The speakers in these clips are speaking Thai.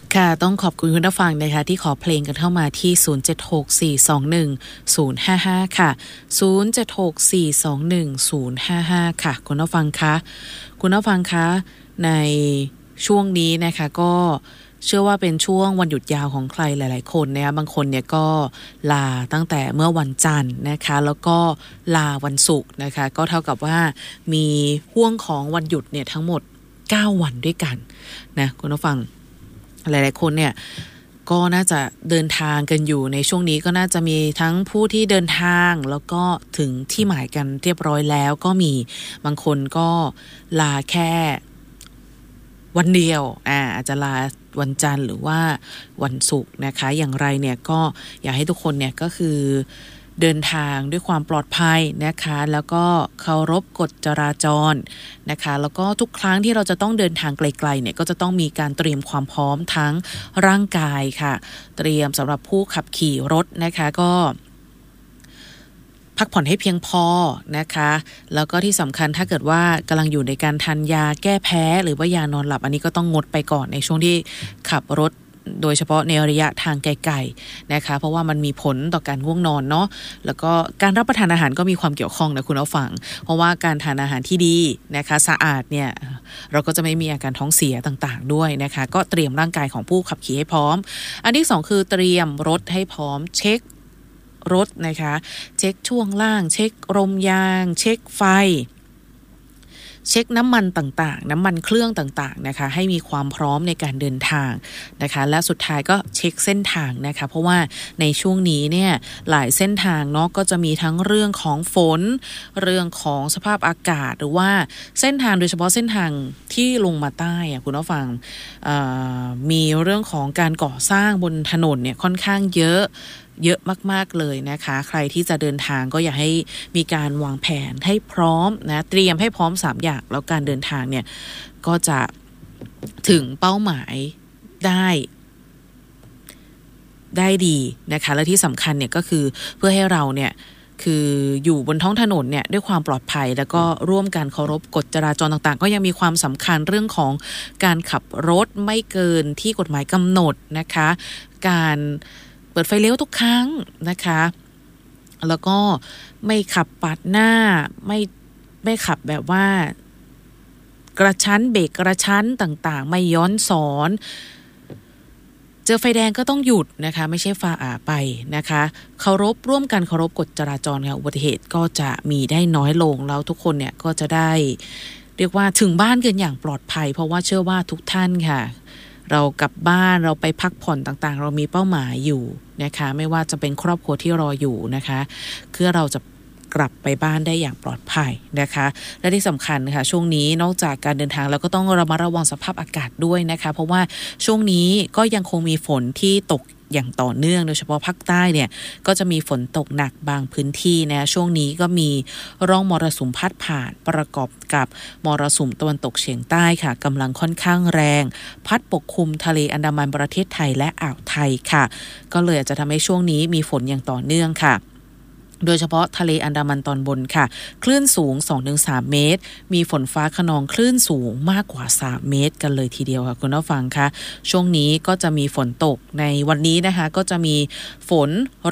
ค่ะต้องขอบคุณคุณผู้ฟังนะคะที่ขอเพลงกันเข้ามาที่0764210055ค่ะ0764210055ค่ะคุณผู้ฟังคะในช่วงนี้นะคะก็เชื่อว่าเป็นช่วงวันหยุดยาวของใครหลายๆคนนะคะบางคนเนี่ยก็ลาตั้งแต่เมื่อวันจันทร์นะคะแล้วก็ลาวันศุกร์นะคะก็เท่ากับว่ามีห่วงของวันหยุดเนี่ยทั้งหมด9วันด้วยกันนะคุณผู้ฟังหลายๆคนเนี่ยก็น่าจะเดินทางกันอยู่ในช่วงนี้ก็น่าจะมีทั้งผู้ที่เดินทางแล้วก็ถึงที่หมายกันเรียบร้อยแล้วก็มีบางคนก็ลาแค่วันเดียวอาจจะลาวันจันทร์หรือว่าวันศุกร์นะคะอย่างไรเนี่ยก็อยากให้ทุกคนเนี่ยก็คือเดินทางด้วยความปลอดภัยนะคะแล้วก็เคารพกฎจราจรนะคะแล้วก็ทุกครั้งที่เราจะต้องเดินทางไกลๆเนี่ยก็จะต้องมีการเตรียมความพร้อมทั้งร่างกายค่ะเตรียมสำหรับผู้ขับขี่รถนะคะก็พักผ่อนให้เพียงพอนะคะแล้วก็ที่สำคัญถ้าเกิดว่ากำลังอยู่ในการทานยาแก้แพ้หรือว่ายานอนหลับอันนี้ก็ต้องงดไปก่อนในช่วงที่ขับรถโดยเฉพาะในระยะทางไกลๆนะคะเพราะว่ามันมีผลต่อการง่วงนอนเนาะแล้วก็การรับประทานอาหารก็มีความเกี่ยวข้องนะคุณผู้ฟังเพราะว่าการทานอาหารที่ดีนะคะสะอาดเนี่ยเราก็จะไม่มีอาการท้องเสียต่างๆด้วยนะคะก็เตรียมร่างกายของผู้ขับขี่ให้พร้อมอันที่2คือเตรียมรถให้พร้อมเช็ครถนะคะเช็คช่วงล่างเช็คลมยางเช็คไฟเช็คน้ำมันต่างๆน้ำมันเครื่องต่างๆนะคะให้มีความพร้อมในการเดินทางนะคะและสุดท้ายก็เช็คเส้นทางนะคะเพราะว่าในช่วงนี้เนี่ยหลายเส้นทางเนาะก็จะมีทั้งเรื่องของฝนเรื่องของสภาพอากาศหรือว่าเส้นทางโดยเฉพาะเส้นทางที่ลงมาใต้คุณผู้ฟังมีเรื่องของการก่อสร้างบนถนนเนี่ยค่อนข้างเยอะมากๆเลยนะคะใครที่จะเดินทางก็อยากให้มีการวางแผนให้พร้อมนะเตรียมให้พร้อม3อย่างแล้วการเดินทางเนี่ยก็จะถึงเป้าหมายได้ดีนะคะและที่สำคัญเนี่ยก็คือเพื่อให้เราเนี่ยคืออยู่บนท้องถนนเนี่ยด้วยความปลอดภัยแล้วก็ร่วมกันเคารพกฎจราจรต่างๆก็ยังมีความสำคัญเรื่องของการขับรถไม่เกินที่กฎหมายกำหนดนะคะการเปิดไฟเลี้ยวทุกครั้งนะคะแล้วก็ไม่ขับปาดหน้าไม่ขับแบบว่ากระชั้นเบรกกระชั้นต่างๆไม่ย้อนสอนเจอไฟแดงก็ต้องหยุดนะคะไม่ใช่ฝ่าไปนะคะร่วมกันเคารพกฎจราจรค่ะอุบัติเหตุก็จะมีได้น้อยลงแล้วทุกคนเนี่ยก็จะได้เรียกว่าถึงบ้านกันอย่างปลอดภัยเพราะว่าเชื่อว่าทุกท่านค่ะเรากลับบ้านเราไปพักผ่อนต่างๆเรามีเป้าหมายอยู่นะคะไม่ว่าจะเป็นครอบครัวที่รออยู่นะคะเพื่อเราจะกลับไปบ้านได้อย่างปลอดภัยนะคะและที่สำคัญค่ะช่วงนี้นอกจากการเดินทางแล้วก็ต้องระมัดระวังสภาพอากาศด้วยนะคะเพราะว่าช่วงนี้ก็ยังคงมีฝนที่ตกอย่างต่อเนื่องโดยเฉพาะภาคใต้เนี่ยก็จะมีฝนตกหนักบางพื้นที่นะช่วงนี้ก็มีร่องมรสุมพัดผ่านประกอบกับมรสุมตะวันตกเฉียงใต้ค่ะกำลังค่อนข้างแรงพัดปกคลุมทะเลอันดามันประเทศไทยและอ่าวไทยค่ะก็เลยอาจจะทำให้ช่วงนี้มีฝนอย่างต่อเนื่องค่ะโดยเฉพาะทะเลอันดามันตอนบนค่ะคลื่นสูง 2-3 เมตรมีฝนฟ้าคะนองคลื่นสูงมากกว่า3 เมตรกันเลยทีเดียวค่ะคุณผู้ฟังคะช่วงนี้ก็จะมีฝนตกในวันนี้นะคะก็จะมีฝน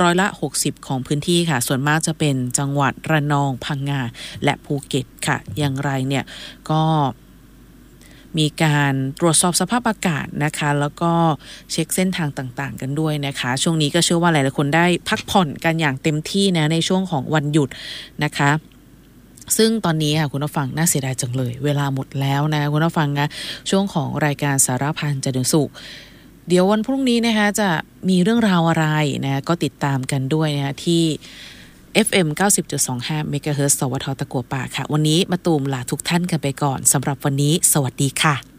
60%ของพื้นที่ค่ะส่วนมากจะเป็นจังหวัดระนองพังงาและภูเก็ตค่ะอย่างไรเนี่ยก็มีการตรวจสอบสภาพอากาศนะคะแล้วก็เช็คเส้นทางต่างๆกันด้วยนะคะช่วงนี้ก็เชื่อว่าหลายๆคนได้พักผ่อนกันอย่างเต็มที่นะในช่วงของวันหยุดนะคะซึ่งตอนนี้ค่ะคุณผู้ฟังน่าเสียดายจังเลยเวลาหมดแล้วนะคุณผู้ฟังนะช่วงของรายการสารพันเจริญสุขเดี๋ยววันพรุ่งนี้นะคะจะมีเรื่องราวอะไรนะก็ติดตามกันด้วยนะที่FM 90.25 MHz สวท.ตะกั่วป่าค่ะวันนี้มาตูมลาทุกท่านกันไปก่อนสำหรับวันนี้สวัสดีค่ะ